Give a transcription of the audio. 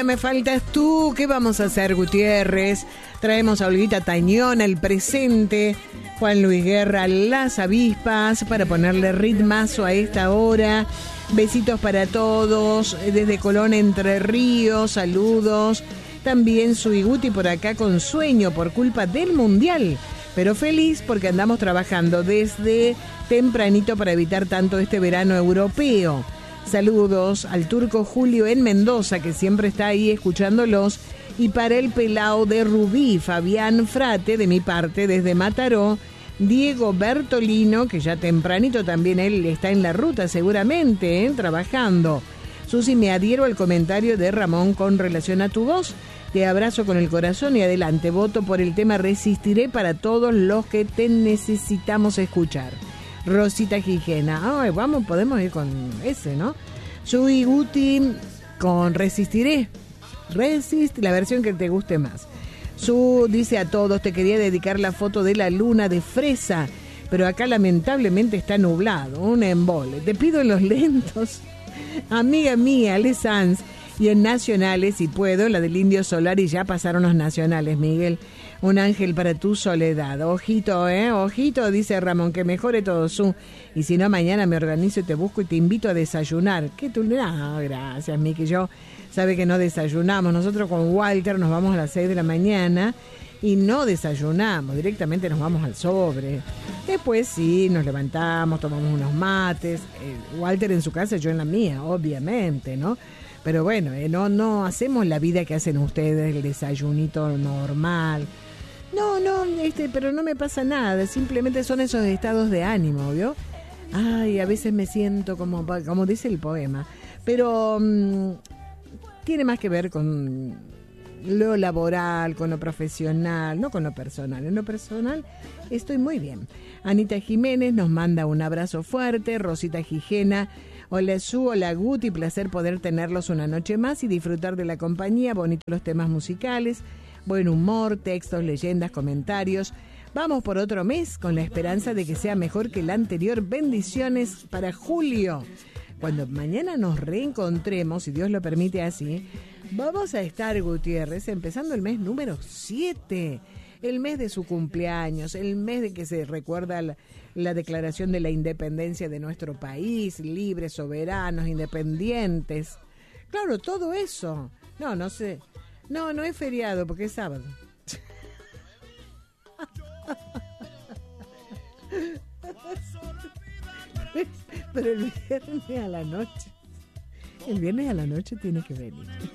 día me faltas tú. ¿Qué vamos a hacer, Gutiérrez? Traemos a Olguita Tañón, el presente. Juan Luis Guerra, las avispas, para ponerle ritmazo a esta hora. Besitos para todos, desde Colón, Entre Ríos, saludos. También Suiguti por acá con sueño por culpa del Mundial, pero feliz porque andamos trabajando desde tempranito para evitar tanto este verano europeo. Saludos al turco Julio en Mendoza, que siempre está ahí escuchándolos. Y para el pelao de Rubí, Fabián Frate, de mi parte, desde Mataró. Diego Bertolino, que ya tempranito también él está en la ruta seguramente, trabajando. Susi, me adhiero al comentario de Ramón con relación a tu voz. Te abrazo con el corazón y adelante. Voto por el tema Resistiré para todos los que te necesitamos escuchar. Rosita Gijena. Ay, vamos, podemos ir con ese, ¿no? Sui Guti con Resistiré. La versión que te guste más. Su dice a todos, te quería dedicar la foto de la luna de fresa, pero acá lamentablemente está nublado, un embole. Te pido en los lentos, amiga mía, Ale Sanz, y en nacionales, si puedo, la del Indio Solar, y ya pasaron los nacionales, Miguel. Un ángel para tu soledad. Ojito, ojito, dice Ramón, que mejore todo su. Y si no, mañana me organizo y te busco y te invito a desayunar. ¿Qué tú? No, gracias, Miki. Yo sabe que no desayunamos. Nosotros con Walter nos vamos a las 6 de la mañana y no desayunamos. Directamente nos vamos al sobre. Después sí, nos levantamos, tomamos unos mates. Walter en su casa, yo en la mía, obviamente, ¿no? Pero bueno, no hacemos la vida que hacen ustedes, el desayunito normal. No, pero no me pasa nada, simplemente son esos estados de ánimo, ¿vio? Ay, a veces me siento como dice el poema, pero tiene más que ver con lo laboral, con lo profesional, no con lo personal. En lo personal estoy muy bien. Anita Jiménez nos manda un abrazo fuerte. Rosita Gijena, hola Su, hola Guti, placer poder tenerlos una noche más y disfrutar de la compañía, bonitos los temas musicales, buen humor, textos, leyendas, comentarios. Vamos por otro mes con la esperanza de que sea mejor que el anterior. Bendiciones para julio. Cuando mañana nos reencontremos, si Dios lo permite así, vamos a estar, Gutiérrez, empezando el mes número 7. El mes de su cumpleaños, el mes de que se recuerda la declaración de la independencia de nuestro país, libres, soberanos, independientes. Claro, todo eso. No sé. No es feriado porque es sábado. Pero el viernes a la noche tiene que venir.